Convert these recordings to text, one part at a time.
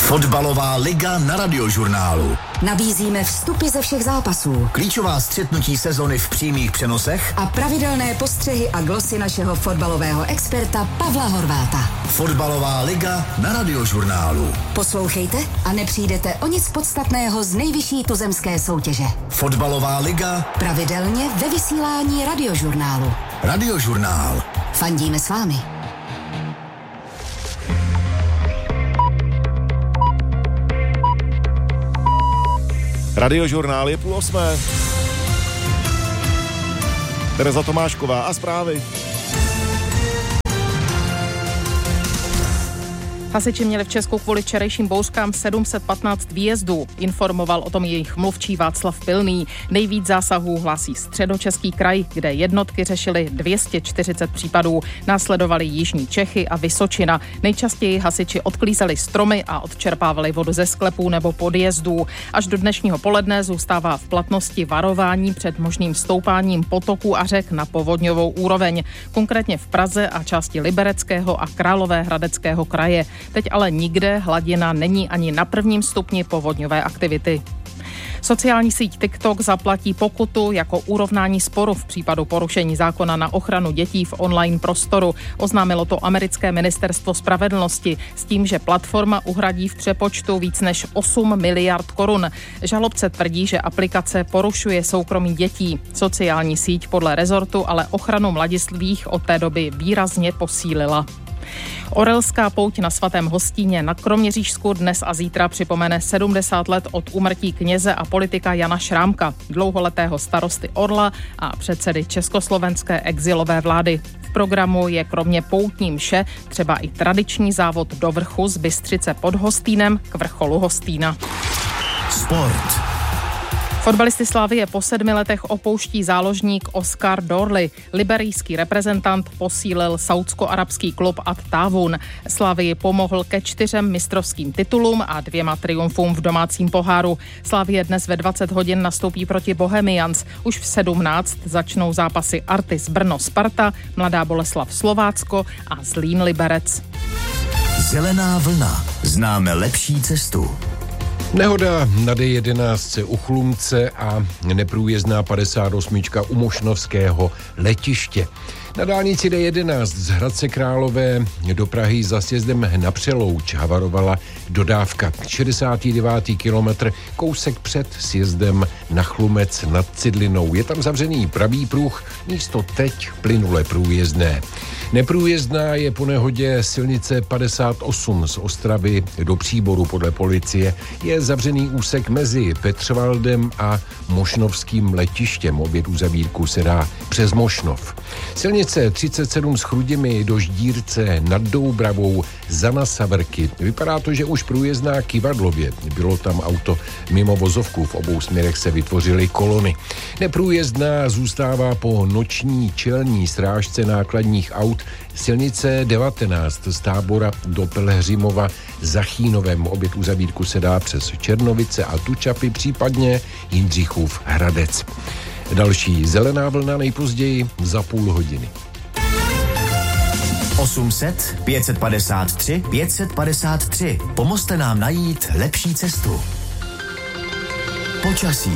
Fotbalová liga na Radiožurnálu. Nabízíme vstupy ze všech zápasů, Klíčová střetnutí sezony v přímých přenosech a pravidelné postřehy a glosy našeho fotbalového experta Pavla Horváta. Fotbalová liga na Radiožurnálu. Poslouchejte a nepřijdete o nic podstatného z nejvyšší tuzemské soutěže. Fotbalová liga pravidelně ve vysílání Radiožurnálu. Radiožurnál. Fandíme s vámi. Radiožurnál je 7:30. Tereza Tomášková a zprávy. Hasiči měli v Česku kvůli včerejším bouřkám 715 výjezdů. Informoval o tom jejich mluvčí Václav Pilný. Nejvíc zásahů hlásí Středočeský kraj, kde jednotky řešily 240 případů. Následovali jižní Čechy a Vysočina. Nejčastěji hasiči odklízeli stromy a odčerpávali vodu ze sklepů nebo podjezdů. Až do dnešního poledne zůstává v platnosti varování před možným stoupáním potoků a řek na povodňovou úroveň. Konkrétně v Praze a části Libereckého a Královéhradeckého kraje. Teď ale nikde hladina není ani na 1. stupni povodňové aktivity. Sociální síť TikTok zaplatí pokutu jako urovnání sporu v případu porušení zákona na ochranu dětí v online prostoru. Oznámilo to americké ministerstvo spravedlnosti s tím, že platforma uhradí v přepočtu víc než 8 miliard korun. Žalobce tvrdí, že aplikace porušuje soukromí dětí. Sociální síť podle rezortu ale ochranu mladistvých od té doby výrazně posílila. Orelská pouť na Svatém Hostíně na Kroměřížsku dnes a zítra připomene 70 let od úmrtí kněze a politika Jana Šrámka, dlouholetého starosty Orla a předsedy československé exilové vlády. V programu je kromě poutní mše třeba i tradiční závod do vrchu z Bystřice pod Hostýnem k vrcholu Hostýna. Sport. Fotbalisty Slavie po 7 letech opouští záložník Oscar Dorley. Liberijský reprezentant posílil saúdsko-arabský klub At Tawun. Slavii pomohl ke 4 mistrovským titulům a 2 triumfům v domácím poháru. Slavie dnes ve 20 hodin nastoupí proti Bohemians. Už v 17 začnou zápasy Artis Brno Sparta, Mladá Boleslav Slovácko a Zlín Liberec. Zelená vlna. Známe lepší cestu. Nehoda na D11 u Chlumce a neprůjezdná 58 u Mošnovského letiště. Na dálnici D11 z Hradce Králové do Prahy za sjezdem na Přelouč havarovala dodávka. 69. kilometr, kousek před sjezdem na Chlumec nad Cidlinou. Je tam zavřený pravý pruh, místo teď plynule průjezdné. Neprůjezdná je po nehodě silnice 58 z Ostravy do Příboru podle policie. Je zavřený úsek mezi Petřvaldem a Mošnovským letištěm. Obět uzavírku se dá přes Mošnov. Silnice 37 s Chrudimi do Ždírce nad Doubravou za Nasavrky. Vypadá to, že už průjezdná Kivadlově. Bylo tam auto mimo vozovku, v obou směrech se vytvořily kolony. Neprůjezdná zůstává po noční čelní strážce nákladních aut silnice 19 z Tábora do Pelhřimova za Chínovem. Obět uzavírku se dá přes Černovice a Tučapy, případně Jindřichův Hradec. Další zelená vlna nejpozději za půl hodiny. 800 553 553. Pomozte nám najít lepší cestu. Počasí.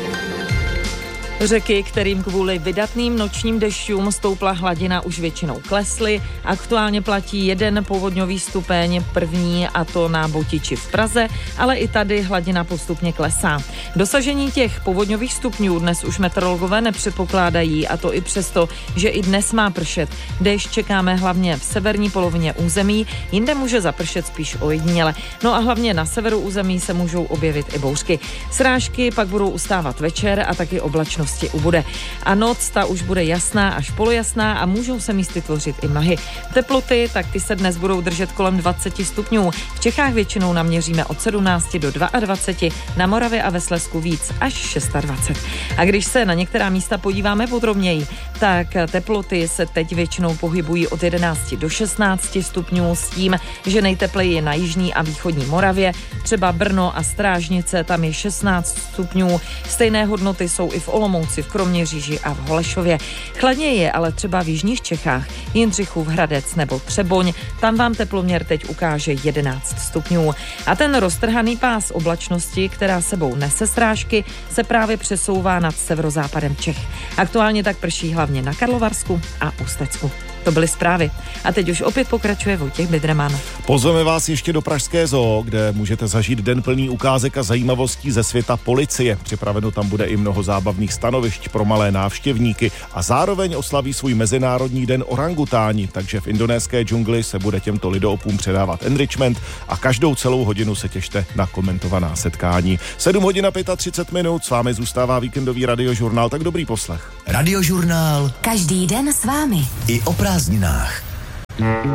Řeky, kterým kvůli vydatným nočním dešťům stoupla hladina, už většinou klesly. Aktuálně platí 1 povodňový stupeň, první, a to na Botiči v Praze, ale i tady hladina postupně klesá. Dosažení těch povodňových stupňů dnes už meteorologové nepředpokládají, a to i přesto, že i dnes má pršet. Déšť čekáme hlavně v severní polovině území, jinde může zapršet spíš ojediněle. No a hlavně na severu území se můžou objevit i bouřky. Srážky pak budou ustávat večer a taky oblačnost ubude. A noc ta už bude jasná až polojasná a můžou se místy tvořit i mlhy. Teploty, tak ty se dnes budou držet kolem 20 stupňů. V Čechách většinou naměříme od 17 do 22, na Moravě a ve Slezsku víc až 26. A když se na některá místa podíváme podrobněji, tak teploty se teď většinou pohybují od 11 do 16 stupňů s tím, že nejtepleji je na jižní a východní Moravě, třeba Brno a Strážnice, tam je 16 stupňů. Stejné hodnoty jsou i v Olomouci Olomouci, v Kroměříži a v Holešově. Chladněji je ale třeba v jižních Čechách, Jindřichův Hradec nebo Třeboň, tam vám teploměr teď ukáže 11 stupňů. A ten roztrhaný pás oblačnosti, která sebou nese srážky, se právě přesouvá nad severozápadem Čech. Aktuálně tak prší hlavně na Karlovarsku a Ústecku. To byly zprávy. A teď už opět pokračuje Vojtěch Bidreman. Pozveme vás ještě do Pražské zoo, kde můžete zažít den plný ukázek a zajímavostí ze světa policie. Připraveno tam bude i mnoho zábavných stanovišť pro malé návštěvníky a zároveň oslaví svůj mezinárodní den orangutáni, takže v indonéské džungli se bude těmto lidoopům předávat enrichment a každou celou hodinu se těšte na komentovaná setkání. 7:35, s vámi zůstává víkendový radiožurnál, tak dobrý poslech. Radiožurnál Každý den s vámi. i o prázdninách.